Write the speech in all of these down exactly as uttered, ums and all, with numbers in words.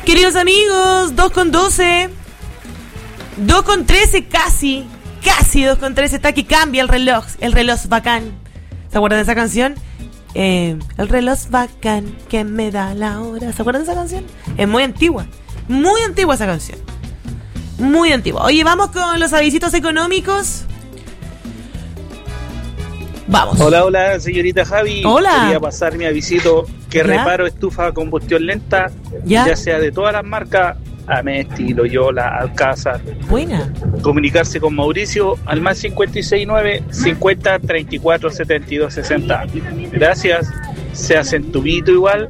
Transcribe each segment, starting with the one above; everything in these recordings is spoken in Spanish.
Queridos amigos, dos con doce. dos con trece casi. Casi dos con trece. Está que cambia el reloj. El reloj bacán. ¿Se acuerdan de esa canción? Eh, el reloj bacán que me da la hora. ¿Se acuerdan de esa canción? Es muy antigua. Muy antigua esa canción. Muy antigua. Oye, vamos con los avisitos económicos. Vamos. Hola, hola, señorita Javi. Hola. Quería pasar mi avisito que ¿Ya? reparo estufa a combustión lenta, ¿Ya? ya sea de todas las marcas, Amesti, Loyola, Alcázar. Buena. Comunicarse con Mauricio al más cincuenta y seis nueve, cincuenta, treinta y cuatro, setenta y dos, sesenta. Gracias. Se hacen tubito igual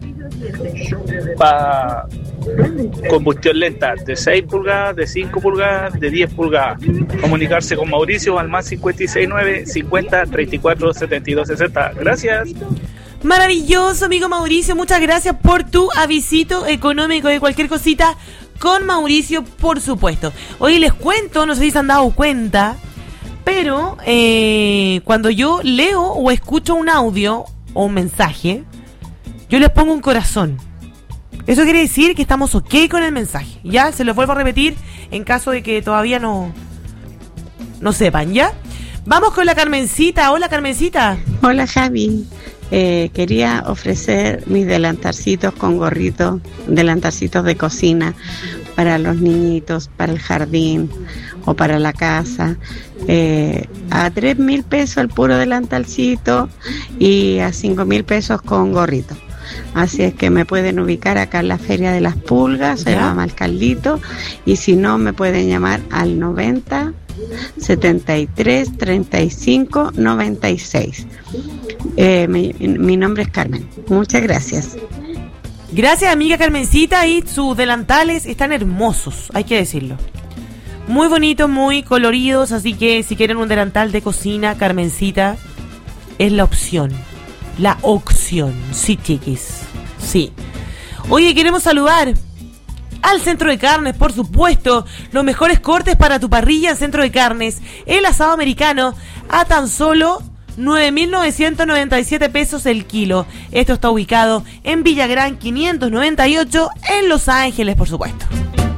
para combustión lenta de seis pulgadas, de cinco pulgadas, de diez pulgadas. Comunicarse con Mauricio al más cincuenta y seis nueve, cincuenta, treinta y cuatro, setenta y dos, sesenta. Gracias. Maravilloso, amigo Mauricio. Muchas gracias por tu avisito económico de cualquier cosita con Mauricio, por supuesto. Hoy les cuento, no sé si se han dado cuenta, pero eh, cuando yo leo o escucho un audio o un mensaje, yo les pongo un corazón. Eso quiere decir que estamos ok con el mensaje. Ya, se los vuelvo a repetir en caso de que todavía no, no sepan, ¿ya? Vamos con la Carmencita. Hola, Carmencita. Hola, Javi. Eh, quería ofrecer mis delantarcitos con gorritos, delantarcitos de cocina para los niñitos, para el jardín o para la casa. Eh, a tres mil pesos el puro delantalcito y a cinco mil pesos con gorrito. Así es que me pueden ubicar acá en la Feria de las Pulgas, se llama el Caldito, y si no me pueden llamar al noventa, setenta y tres, treinta y cinco, noventa y seis. Eh, mi, mi nombre es Carmen. Muchas gracias. Gracias, amiga Carmencita, y sus delantales están hermosos, hay que decirlo. Muy bonitos, muy coloridos, así que si quieren un delantal de cocina, Carmencita es la opción. La opción, sí, chiquis, sí. Oye, queremos saludar al Centro de Carnes, por supuesto. Los mejores cortes para tu parrilla en Centro de Carnes. El asado americano a tan solo nueve mil novecientos noventa y siete pesos el kilo. Esto está ubicado en Villagrán quinientos noventa y ocho en Los Ángeles, por supuesto.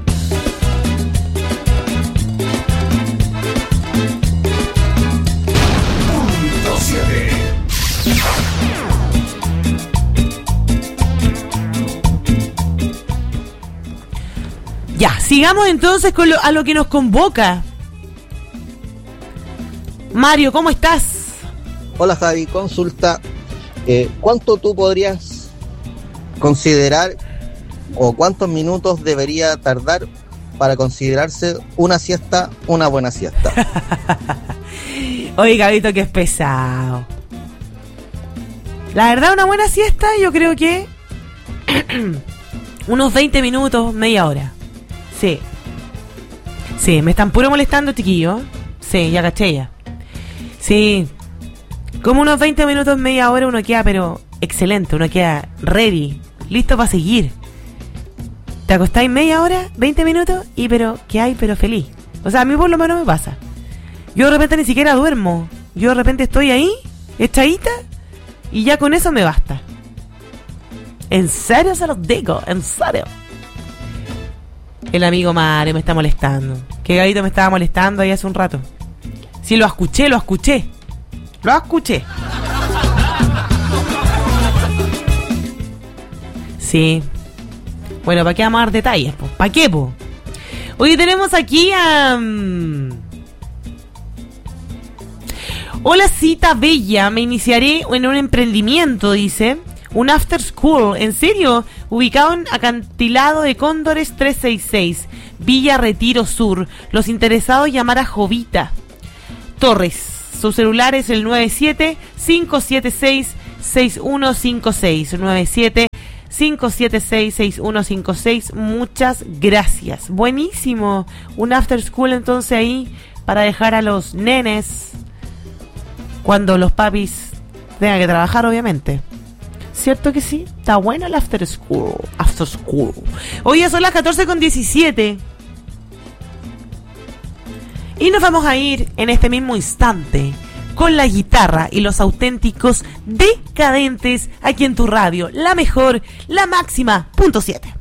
Ya, sigamos entonces con lo, a lo que nos convoca. Mario, ¿cómo estás? Hola, Javi, consulta. Eh, ¿Cuánto tú podrías considerar o cuántos minutos debería tardar para considerarse una siesta una buena siesta? Oye, Gabito, que es pesado. La verdad, una buena siesta yo creo que unos veinte minutos, media hora. Sí. Sí, me están puro molestando, chiquillo. Sí, ya caché ya. Sí. Como unos veinte minutos, media hora uno queda, pero excelente. Uno queda ready, listo para seguir. Te acostáis media hora, veinte minutos, y pero, ¿qué hay? Pero feliz. O sea, a mí por lo menos me pasa. Yo de repente ni siquiera duermo. Yo de repente estoy ahí, echadita, y ya con eso me basta. En serio se los digo, en serio. El amigo Mario me está molestando. Que Gabito me estaba molestando ahí hace un rato. Sí, lo escuché, lo escuché. Lo escuché. Sí. Bueno, ¿para qué vamos a dar detalles? Po? ¿Para qué, po? Hoy tenemos aquí a... Um... Hola, cita bella. Me iniciaré en un emprendimiento, dice. Un after school, ¿en serio? Ubicado en Acantilado de Cóndores trescientos sesenta y seis, Villa Retiro Sur. Los interesados llamar a Jovita Torres. Su celular es el nueve siete, cinco siete seis, seis uno cinco seis. nueve siete, cinco siete seis, seis uno cinco seis. Muchas gracias. Buenísimo. Un after school entonces ahí para dejar a los nenes cuando los papis tengan que trabajar, obviamente. ¿Cierto que sí? Está bueno el after school. After school. Hoy ya son las catorce con diecisiete. Y nos vamos a ir en este mismo instante con la guitarra y los auténticos decadentes aquí en tu radio. La mejor, la máxima, punto siete.